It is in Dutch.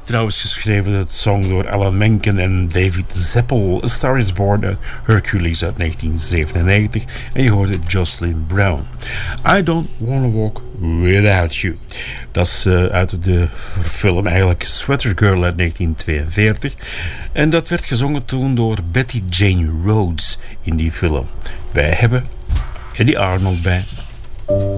Trouwens geschreven het song door Alan Menken en David Zeppel. A Star is Born uit Hercules uit 1997. En je hoorde Jocelyn Brown. I Don't Wanna Walk Without You. Dat is uit de film eigenlijk Sweater Girl uit 1942. En dat werd gezongen toen door Betty Jane Rhodes in die film. Wij hebben Eddie Arnold bij.